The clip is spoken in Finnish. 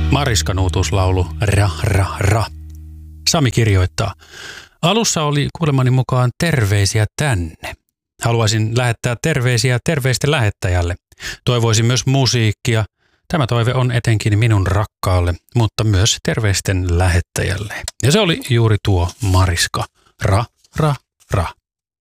Mariskan uutuuslaulu Ra Ra Ra. Sami kirjoittaa. Alussa oli kuulemani mukaan terveisiä tänne. Haluaisin lähettää terveisiä terveisten lähettäjälle. Toivoisin myös musiikkia. Tämä toive on etenkin minun rakkaalle, mutta myös terveisten lähettäjälle. Ja se oli juuri tuo Mariska. Ra Ra Ra.